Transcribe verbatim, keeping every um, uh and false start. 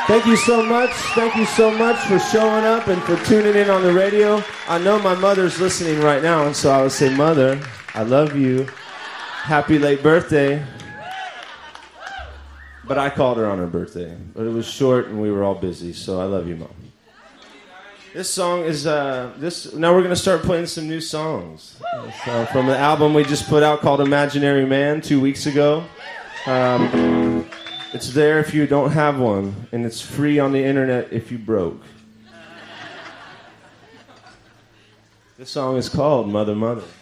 Thank you so much. Thank you so much for showing up and for tuning in on the radio. I know my mother's listening right now, and so I would say, Mother, I love you. Happy late birthday. But I called her on her birthday. But it was short, and we were all busy, so I love you, Mom. This song is, uh, this. now we're going to start playing some new songs. So from the album we just put out called Imaginary Man two weeks ago. Um, it's there if you don't have one, and it's free on the internet if you broke. This song is called Mother, Mother.